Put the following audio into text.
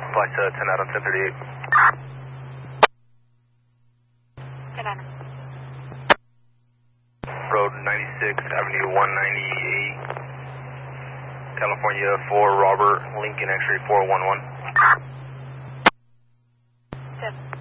Flight 10 out on 1038. 10 Adam. Road 96, Avenue 198, California 4, Robert, Lincoln X-ray 411. 10.